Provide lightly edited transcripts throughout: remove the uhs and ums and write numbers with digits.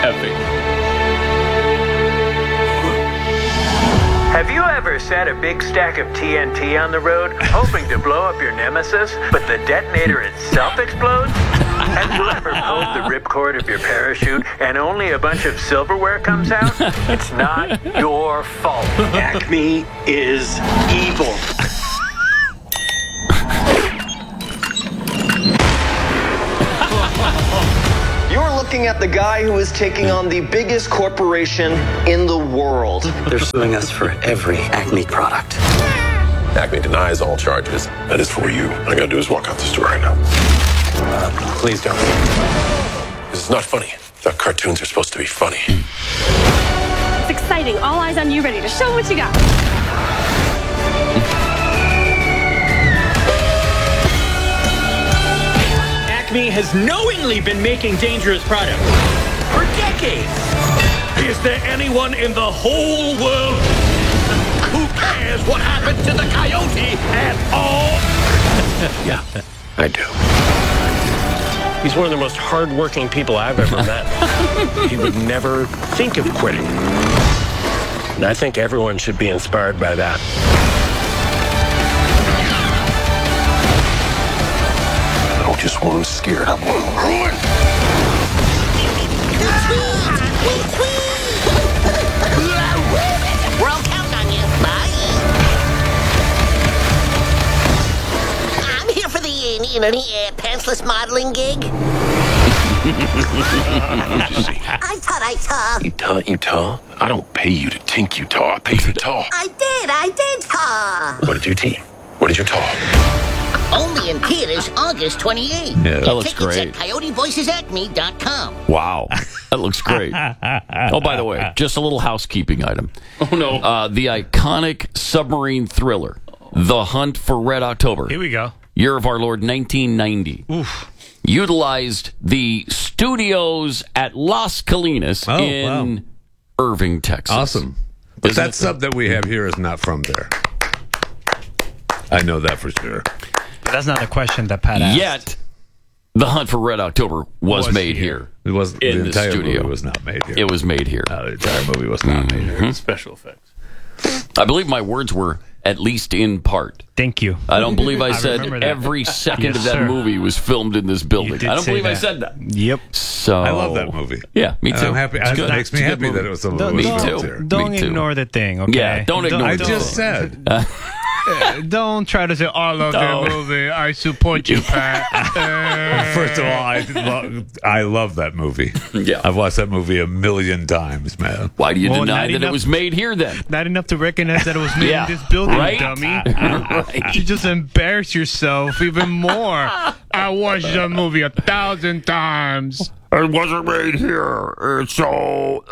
effing. Have you ever set a big stack of TNT on the road, hoping to blow up your nemesis, but the detonator itself explodes? Have you ever pulled the ripcord of your parachute and only a bunch of silverware comes out? It's not your fault. Acme is evil. You're looking at the guy who is taking on the biggest corporation in the world. They're suing us for every Acme product. Acme denies all charges. That is for you. All I gotta do is walk out the store right now. Please don't. This is not funny. I thought cartoons are supposed to be funny. It's exciting. All eyes on you, ready to show what you got. Acme has knowingly been making dangerous products for decades. Is there anyone in the whole world who cares what happened to the coyote at all? Yeah, I do. He's one of the most hard-working people I've ever met. He would never think of quitting. And I think everyone should be inspired by that. I don't just want him scared. I want him ruined. We're all counting on you. Bye. I'm here for the pantsless modeling gig. I thought I saw. You tall? I don't pay you to think you tall. I pay you to tall. I did saw. What did you team? What did you tall? Only in theaters August 28th. Yeah, that looks Tickets great. at coyotevoicesacme.com. Wow. That looks great. Oh, by the way, just a little housekeeping item. Oh, no. The iconic submarine thriller, The Hunt for Red October. Here we go. Year of our Lord, 1990. Oof. Utilized the studios at Las Colinas in Irving, Texas. Awesome. But that sub that we have here is not from there. I know that for sure. That's not the question that Pat asked. Yet, The Hunt for Red October was made here. It was in the entire studio. movie was not made here. It was made here. No, the entire movie was not made here. Special effects. I believe my words were at least in part. Thank you. I don't believe I I said remember that. every second Yes, of that sir. movie was filmed in this building. did I don't say believe I that. said that. Yep. So I love that movie. Yeah, me too. I'm happy. It's It good. makes me It's a good happy movie. that it was some Don't, of it Me was too. filmed here. don't Me too. ignore the thing, okay? Yeah, don't ignore I the just thing. said. Don't try to say, I love that movie. I support you, Pat. First of all, I love that movie. Yeah. I've watched that movie a million times, man. Why do you Well, deny not that it enough- was made here then? Not enough to recognize that it was made Yeah. in this building, Right? dummy. Right. You just embarrass yourself even more. I watched that movie 1,000 times. It wasn't made here. It's so...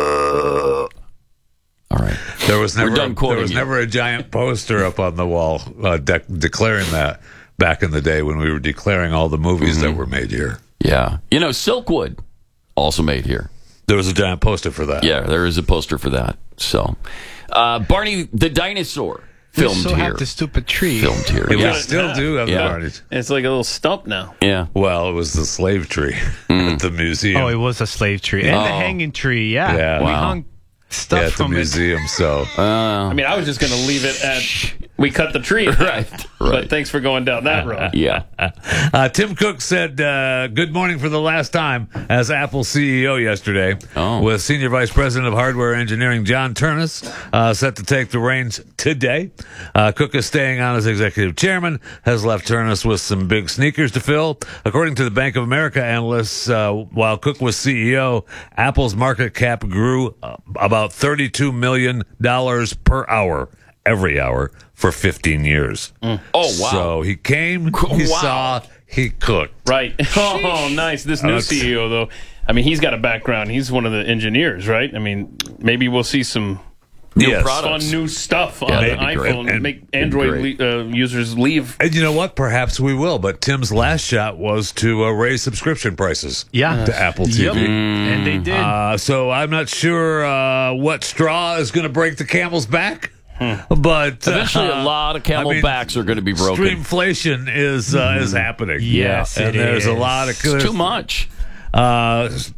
All right. There was never done quoting there was you. never a giant poster up on the wall declaring that back in the day when we were declaring all the movies that were made here. Yeah. You know, Silkwood, also made here. There was a giant poster for that. Yeah, there is a poster for that. So, Barney the Dinosaur, filmed still here. have the stupid tree. Filmed here. We Yeah. still do have Yeah. the Barneys. It's like a little stump now. Yeah. Well, it was the slave tree at the museum. Oh, it was a slave tree. And the Oh. hanging tree, yeah. Yeah. We Wow. hung stuff at the from it. museum. So I mean, I was just going to leave it at we cut the tree. Right. But thanks for going down that road. Yeah. Tim Cook said, good morning for the last time as Apple CEO yesterday, with Senior Vice President of Hardware Engineering John Ternus set to take the reins today. Cook is staying on as executive chairman, has left Ternus with some big sneakers to fill. According to the Bank of America analysts, while Cook was CEO, Apple's market cap grew about $32 million per hour, every hour, for 15 years. Oh, wow. So he came, he saw, he cooked. Right. Oh, nice. This new That's- CEO, though, I mean, he's got a background. He's one of the engineers, right? I mean, maybe we'll see some Yes. fun new stuff on Yeah, the that'd be great. iPhone. And- make Android users leave. And you know what? Perhaps we will. But Tim's last shot was to raise subscription prices Yeah. to Apple TV. Yep. And they did. So I'm not sure what straw is going to break the camel's back. But Eventually, a lot of camelbacks are going to be broken. Streamflation is happening. Yes, and it there's a is. lot of It's too much.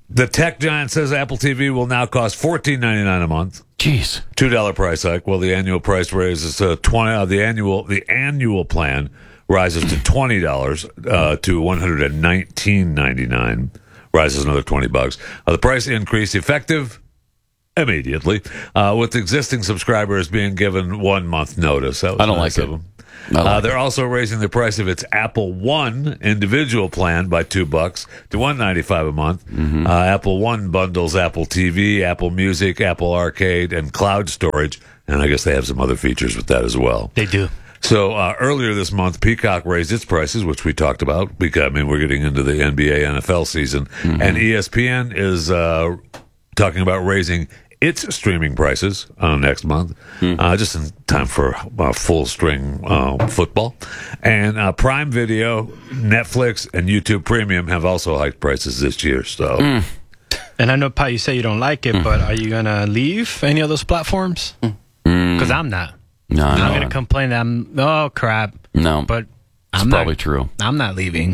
The tech giant says Apple TV will now cost $14.99 a month. Jeez, $2 price hike. Well, the annual price raises to $20. The annual plan rises to $20 to $119.99. Rises another $20. The price increase effective immediately, with existing subscribers being given 1 month notice. That was I don't nice like of it. them. They're also raising the price of its Apple One individual plan by $2 to $195 a month. Apple One bundles Apple TV, Apple Music, Apple Arcade, and cloud storage, and I guess they have some other features with that as well. They do. So earlier this month, Peacock raised its prices, which we talked about. Because, we're getting into the NBA, NFL season, and ESPN is talking about raising its streaming prices next month, just in time for full string football. And Prime Video, Netflix, and YouTube Premium have also hiked prices this year. So, And I know, Pat, you say you don't like it, but are you going to leave any of those platforms? Because I'm not. No, I'm going to complain that oh, crap. No, but it's probably true. I'm not leaving.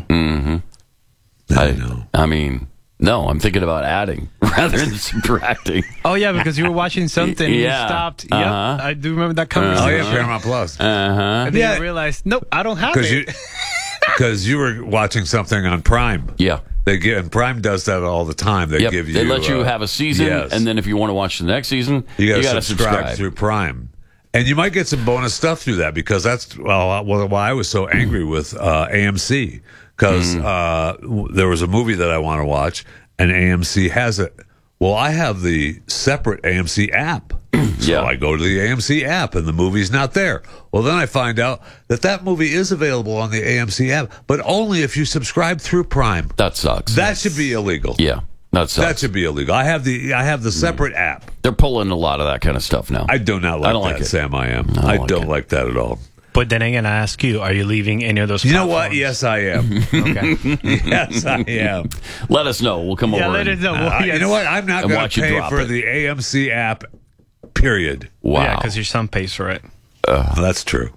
I mean, no, I'm thinking about adding rather than subtracting. Oh, yeah, because you were watching something and you stopped. Yep, I do remember that conversation. Oh, yeah, Paramount Plus. And then I realized, nope, I don't have it. Because you were watching something on Prime. Yeah. And Prime does that all the time. They give you. They let you have a season, and then if you want to watch the next season, you got to subscribe through Prime. And you might get some bonus stuff through that, because that's why I was so angry with AMC, because there was a movie that I want to watch, and AMC has it. Well, I have the separate AMC app. So I go to the AMC app, and the movie's not there. Well, then I find out that movie is available on the AMC app, but only if you subscribe through Prime. That sucks. That should be illegal. Yeah. That should be illegal. I have the separate app. They're pulling a lot of that kind of stuff now. I do not like that, like Sam. I am. I don't like that at all. But then again, I ask you, are you leaving any of those You platforms? know what? Yes, I am. Okay. Yes, I am. Let us know. We'll come over. Let us know. You know what? I'm not going to pay for the AMC app, period. Wow. Yeah, because your son pays for it. That's true.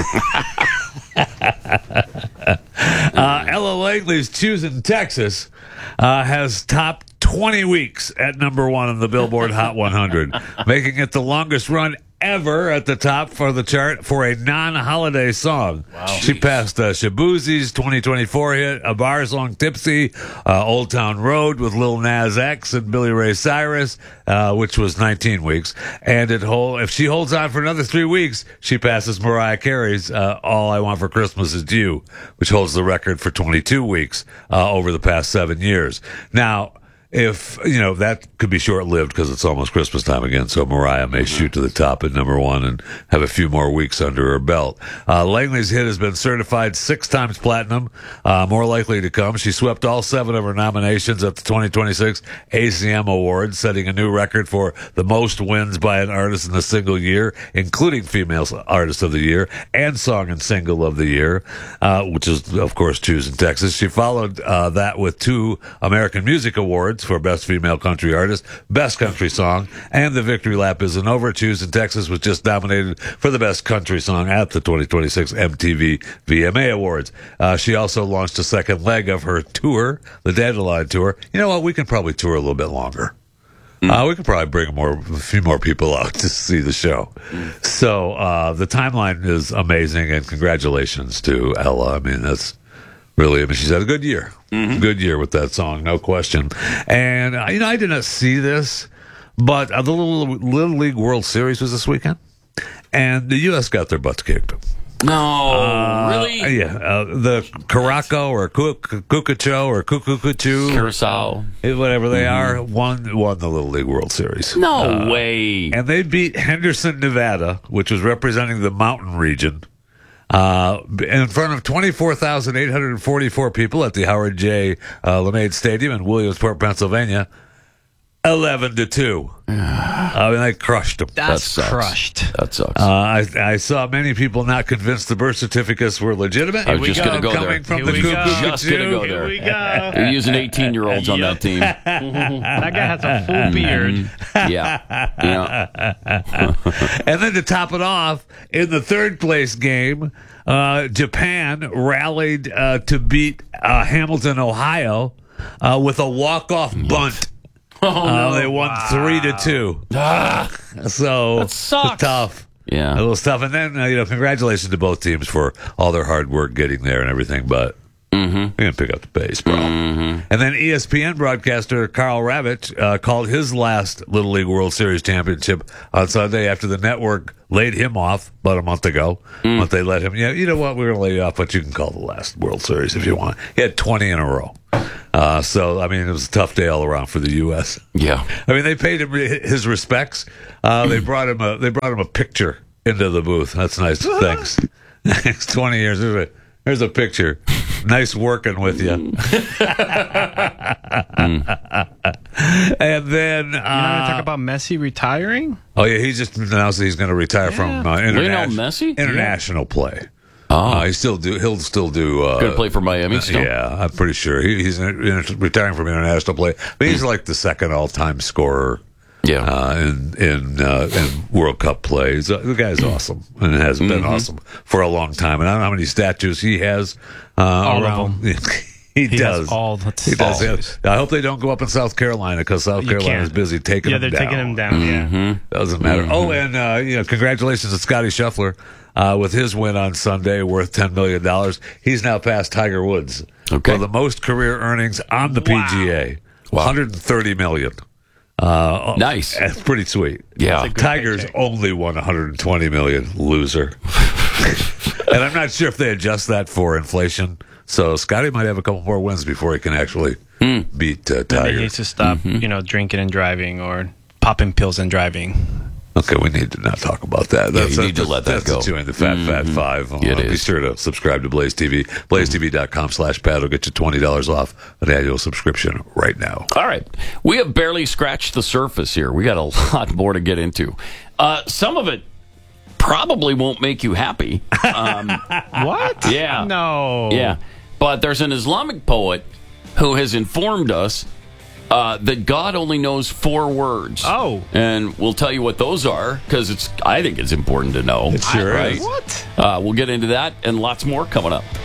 Ella Langley's Choosing Texas has topped 20 weeks at number 1 on the Billboard Hot 100, making it the longest run ever at the top for the chart for a non-holiday song. Wow. She passed Shabuzi's 2024 hit, A Bar Song Tipsy, Old Town Road with Lil Nas X and Billy Ray Cyrus, which was 19 weeks. And if she holds on for another 3 weeks, she passes Mariah Carey's All I Want for Christmas Is You, which holds the record for 22 weeks over the past 7 years. Now, if, that could be short-lived because it's almost Christmas time again, so Mariah may shoot to the top at number 1 and have a few more weeks under her belt. Langley's hit has been certified 6 times platinum, more likely to come. She swept all 7 of her nominations at the 2026 ACM Awards, setting a new record for the most wins by an artist in a single year, including Female Artist of the Year and Song and Single of the Year, which is, of course, Choosing Texas. She followed that with 2 American Music Awards for Best Female Country Artist, Best Country Song, and the victory lap isn't over. Choosing Texas was just nominated for the Best Country Song at the 2026 MTV VMA Awards. She also launched a second leg of her tour, the Dandelion Tour. You know what? We can probably tour a little bit longer. We could probably bring a few more people out to see the show. So the timeline is amazing, and congratulations to Ella. I mean, she's had a good year. Good year with that song, no question. And, I did not see this, but the Little League World Series was this weekend, and the U.S. got their butts kicked. No, really? Yeah. The Caraco or Cucacho or Cucucachu. Curacao. Whatever they are, won the Little League World Series. No way. And they beat Henderson, Nevada, which was representing the mountain region, in front of 24,844 people at the Howard J. LeMade Stadium in Williamsport, Pennsylvania, 11-2. They crushed them. That's crushed. That sucks. I saw many people not convinced the birth certificates were legitimate. I was just going to go coming there. From the Just going to go there. Here we go. They're using 18-year-olds on that team. That guy has a full beard. Yeah. And then to top it off, in the third place game, Japan rallied to beat Hamilton, Ohio, with a walk-off bunt. They won 3-2. So that sucks. Tough. Yeah, a little tough. And then congratulations to both teams for all their hard work getting there and everything. But you're gonna pick up the pace, bro. And then ESPN broadcaster Carl Ravitch called his last Little League World Series championship on Sunday after the network laid him off about a month ago. But they let him. You know what? We're gonna lay you off, but you can call the last World Series if you want. He had 20 in a row. So, I mean, it was a tough day all around for the U.S. Yeah. I mean, they paid him his respects. They brought him a picture into the booth. That's nice. Thanks. Thanks. 20 years. There's a picture. Nice working with you. And then you want to talk about Messi retiring? Oh yeah, he just announced that he's going to retire from international play. Oh, he'll still do. Going to play for Miami still? Yeah, I'm pretty sure he's retiring from international play. But he's like the second all-time scorer. Yeah, in World Cup plays. The guy's awesome and has been awesome for a long time. And I don't know how many statues he has. All of them. He does. Has all the he does. I hope they don't go up in South Carolina because South Carolina is busy taking him down. Yeah, they're taking him down. Yeah, doesn't matter. Oh, and congratulations to Scotty Scheffler with his win on Sunday, worth $10 million. He's now passed Tiger Woods for the most career earnings on the PGA. Wow. $130 million. Nice. That's pretty sweet. Yeah. Tiger's only won $120 million, loser. And I'm not sure if they adjust that for inflation. So Scotty might have a couple more wins before he can actually beat Tiger. Maybe he needs to stop, drinking and driving or popping pills and driving. Okay, we need to not talk about that. You need to let that go. That's the Fat Five. Be sure to subscribe to Blaze TV. BlazeTV.com/Pat will get you $20 off an annual subscription right now. All right. We have barely scratched the surface here. We got a lot more to get into. Some of it probably won't make you happy. What? Yeah. No. Yeah. But there's an Islamic poet who has informed us that God only knows 4 words. Oh. And we'll tell you what those are, because I think it's important to know. It sure right? is. What? We'll get into that and lots more coming up.